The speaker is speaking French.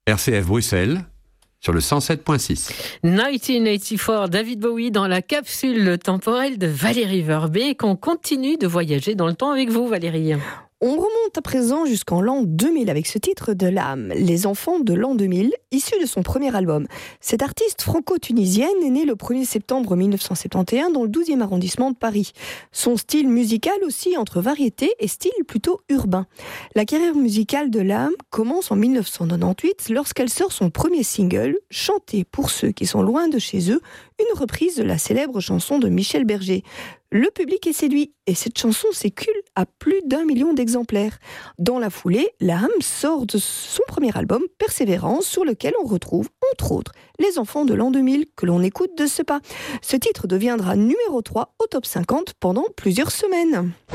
RCF Bruxelles, sur le 107.6. 1984, David Bowie dans la capsule temporelle de Valérie Verbeek. On continue de voyager dans le temps avec vous, Valérie. On remonte à présent jusqu'en l'an 2000 avec ce titre de l'âme, Les enfants de l'an 2000, issu de son premier album. Cette artiste franco-tunisienne est née le 1er septembre 1971 dans le 12e arrondissement de Paris. Son style musical aussi entre variété et style plutôt urbain. La carrière musicale de l'âme commence en 1998 lorsqu'elle sort son premier single, chanté pour ceux qui sont loin de chez eux, une reprise de la célèbre chanson de Michel Berger. Le public est séduit et cette chanson s'écoule à plus d'1 million d'exemplaires. Dans la foulée, l'âme sort de son premier album, Persévérance, sur lequel on retrouve, entre autres, Les enfants de l'an 2000, que l'on écoute de ce pas. Ce titre deviendra numéro 3 au top 50 pendant plusieurs semaines.